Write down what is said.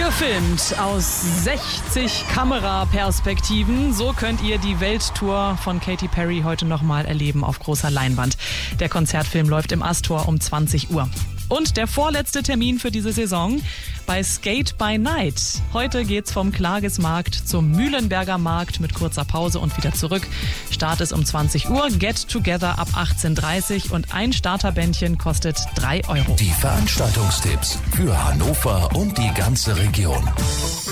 Gefilmt aus 60 Kameraperspektiven. So könnt ihr die Welttour von Katy Perry heute nochmal erleben auf großer Leinwand. Der Konzertfilm läuft im Astor um 20 Uhr. Und der vorletzte Termin für diese Saison bei Skate by Night. Heute geht's vom Klagesmarkt zum Mühlenberger Markt mit kurzer Pause und wieder zurück. Start ist um 20 Uhr, Get Together ab 18:30 Uhr und ein Starterbändchen kostet 3 Euro. Die Veranstaltungstipps für Hannover und die ganze Region.